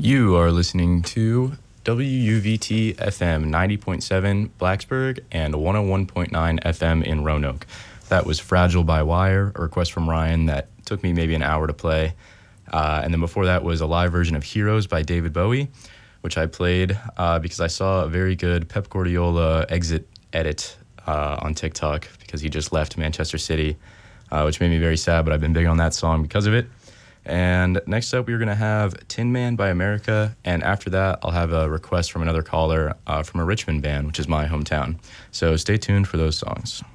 You are listening to WUVT FM 90.7 Blacksburg and 101.9 FM in Roanoke. That was Fragile by Wire, a request from Ryan that took me maybe an hour to play. And then before that was a live version of Heroes by David Bowie, which I played because I saw a very good Pep Guardiola exit edit on TikTok because he just left Manchester City, which made me very sad, but I've been big on that song because of it. And next up, we're going to have Tin Man by America, and after that, I'll have a request from another caller from a Richmond band, which is my hometown. So stay tuned for those songs.